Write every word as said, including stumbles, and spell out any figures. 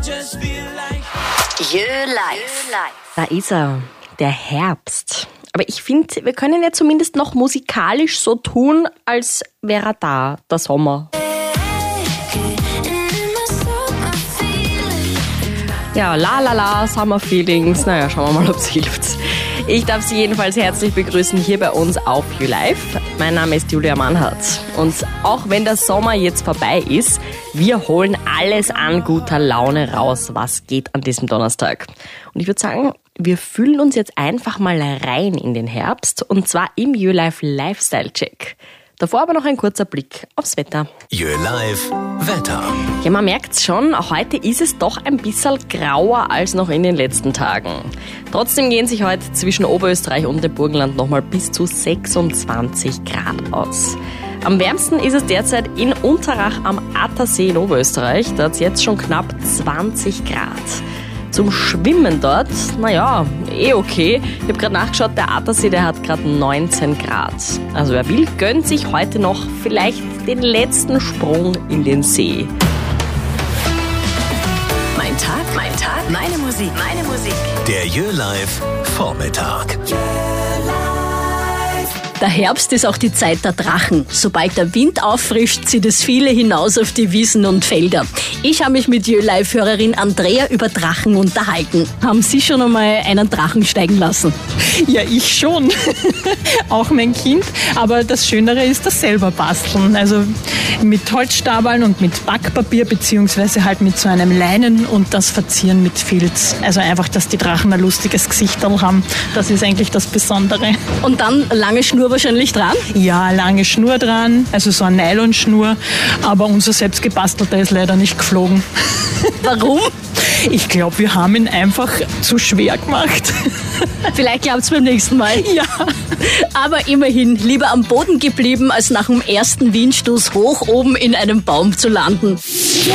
Jö Live. Da ist er, der Herbst. Aber ich finde, wir können ja zumindest noch musikalisch so tun, als wäre er da, der Sommer. Ja, la la la, Summer Feelings. Naja, schauen wir mal, ob es hilft. Ich darf Sie jedenfalls herzlich begrüßen hier bei uns auf YouLive. Mein Name ist Julia Mannhardt. Und auch wenn der Sommer jetzt vorbei ist, wir holen alles an guter Laune raus, was geht an diesem Donnerstag. Und ich würde sagen, wir fühlen uns jetzt einfach mal rein in den Herbst, und zwar im YouLive Lifestyle Check. Davor aber noch ein kurzer Blick aufs Wetter. YouLive Wetter. Ja, man merkt's schon, heute ist es doch ein bisschen grauer als noch in den letzten Tagen. Trotzdem gehen sich heute zwischen Oberösterreich und dem Burgenland nochmal bis zu sechsundzwanzig Grad aus. Am wärmsten ist es derzeit in Unterrach am Attersee in Oberösterreich. Da hat's jetzt schon knapp zwanzig Grad. Zum Schwimmen dort, naja, eh okay. Ich habe gerade nachgeschaut, der Attersee, der hat gerade neunzehn Grad. Also wer will, gönnt sich heute noch vielleicht den letzten Sprung in den See. Mein Tag, mein Tag, meine Musik, meine Musik. Der YouLive Vormittag. Der Herbst ist auch die Zeit der Drachen. Sobald der Wind auffrischt, zieht es viele hinaus auf die Wiesen und Felder. Ich habe mich mit YouLive-Hörerin Andrea über Drachen unterhalten. Haben Sie schon einmal einen Drachen steigen lassen? Ja, ich schon. Auch mein Kind. Aber das Schönere ist das selber basteln. Also mit Holzstabeln und mit Backpapier, beziehungsweise halt mit so einem Leinen und das Verzieren mit Filz. Also einfach, dass die Drachen ein lustiges Gesicht haben. Das ist eigentlich das Besondere. Und dann lange Schnur wahrscheinlich dran? Ja, lange Schnur dran, also so eine Nylonschnur. Aber unser selbst gebastelter ist leider nicht geflogen. Warum? Ich glaube, wir haben ihn einfach zu schwer gemacht. Vielleicht klappt es beim nächsten Mal. Ja. Aber immerhin, lieber am Boden geblieben, als nach dem ersten Windstoß hoch oben in einem Baum zu landen.